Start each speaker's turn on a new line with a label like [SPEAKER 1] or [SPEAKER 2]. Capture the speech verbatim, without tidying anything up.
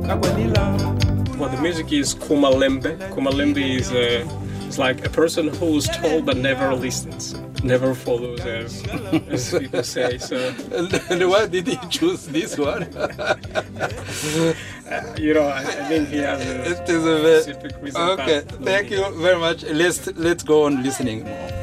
[SPEAKER 1] Well, the music is Kumalembe. Kumalembe is uh, is like a person who's told but never listens, never follows, as, as people say. So,
[SPEAKER 2] and, and why did he choose this one?
[SPEAKER 1] uh, you know, I, I think he has a
[SPEAKER 2] It is a very,
[SPEAKER 1] specific reason.
[SPEAKER 2] okay, thank you very much. Let's let's go on listening more.